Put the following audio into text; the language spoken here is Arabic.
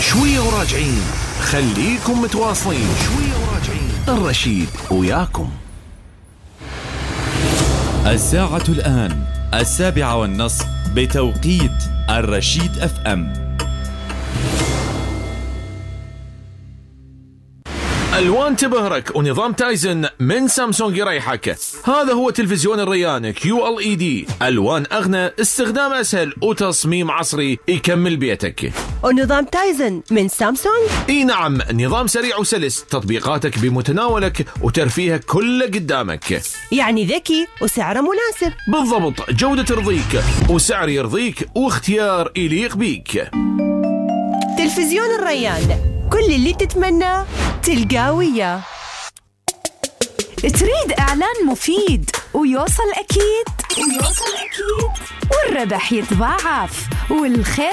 شوية وراجعين، خليكم متواصلين. شوية وراجعين، الرشيد وياكم. الساعة الآن 7:30 بتوقيت الرشيد FM. ألوان تبهرك ونظام تايزن من سامسونج يريحك. هذا هو تلفزيون الريان QLED، ألوان أغنى، استخدام أسهل، وتصميم عصري يكمل بيتك. ونظام تايزن من سامسونج؟ اي نعم، نظام سريع وسلس، تطبيقاتك بمتناولك وترفيهك كله قدامك. يعني ذكي وسعره مناسب. بالضبط، جودة ترضيك وسعر يرضيك واختيار يليق بيك. تلفزيون الريان، كل اللي تتمناه تلقاه وياه. تريد إعلان مفيد ويوصل أكيد والربح يتضاعف والخير